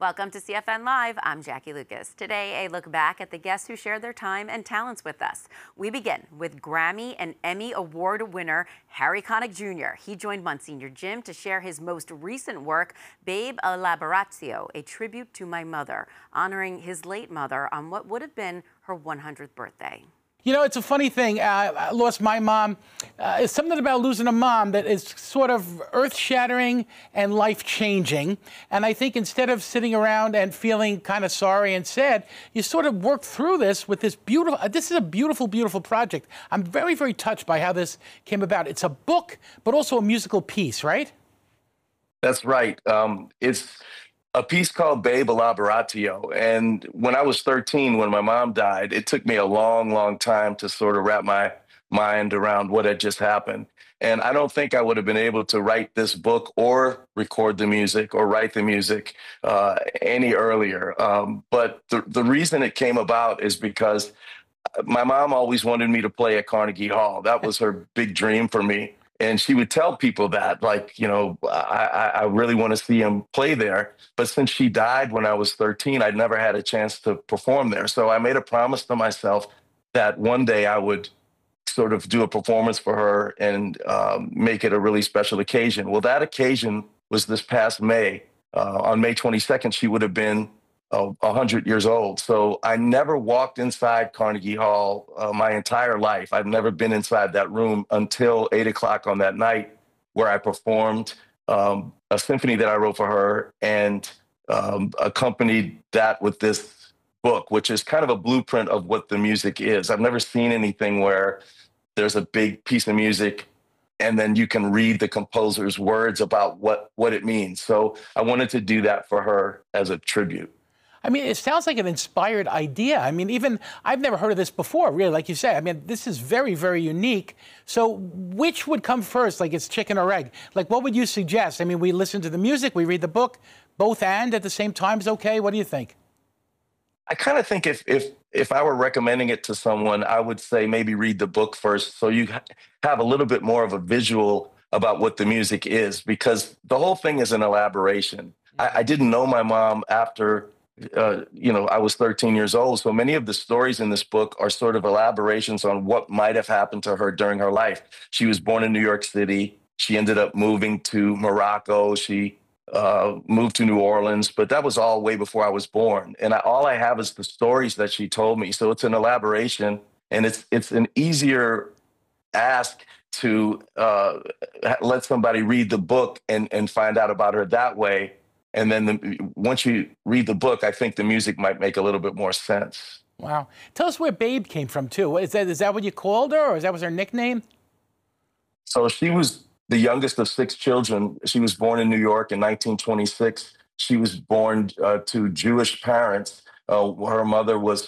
Welcome to CFN Live. I'm Jackie Lucas. Today, a look back at the guests who shared their time and talents with us. We begin with Grammy and Emmy Award winner Harry Connick Jr. He joined Monsignor Jim to share his most recent work, Babe a Laboratio, a tribute to my mother, honoring his late mother on what would have been her 100th birthday. You know, it's a funny thing. I lost my mom. It's something about losing a mom that is sort of earth-shattering and life-changing. And I think instead of sitting around and feeling kind of sorry and sad, you sort of work through this with this beautiful, this is a beautiful, beautiful project. I'm very, very touched by how this came about. It's a book, but also a musical piece, right? That's right. It's a piece called Babe a Laboratio. And when I was 13, when my mom died, it took me a long, long time to sort of wrap my mind around what had just happened. And I don't think I would have been able to write this book or record the music or write the music any earlier. But the reason it came about is because my mom always wanted me to play at Carnegie Hall. That was her big dream for me. And she would tell people that, like, you know, I really want to see him play there. But since she died when I was 13, I'd never had a chance to perform there. So I made a promise to myself that one day I would sort of do a performance for her and make it a really special occasion. Well, that occasion was this past May. On May 22nd, she would have been 100 years old. So I never walked inside Carnegie Hall my entire life. I've never been inside that room until 8 o'clock on that night, where I performed a symphony that I wrote for her and accompanied that with this book, which is kind of a blueprint of what the music is. I've never seen anything where there's a big piece of music and then you can read the composer's words about what it means. So I wanted to do that for her as a tribute. I mean, it sounds like an inspired idea. I mean, even I've never heard of this before, really, like you said. I mean, this is very, very unique. So which would come first, like it's chicken or egg? Like, what would you suggest? I mean, we listen to the music, we read the book, both and at the same time is okay? What do you think? I kind of think if I were recommending it to someone, I would say maybe read the book first so you have a little bit more of a visual about what the music is, because the whole thing is an elaboration. I didn't know my mom after I was 13 years old. So many of the stories in this book are sort of elaborations on what might have happened to her during her life. She was born in New York City. She ended up moving to Morocco. She moved to New Orleans, but that was all way before I was born. And all I have is the stories that she told me. So it's an elaboration, and it's an easier ask to let somebody read the book and find out about her that way. And then once you read the book, I think the music might make a little bit more sense. Wow. Tell us where Babe came from, too. Is that what you called her, or was her nickname? So she was the youngest of 6 children. She was born in New York in 1926. She was born to Jewish parents. Her mother was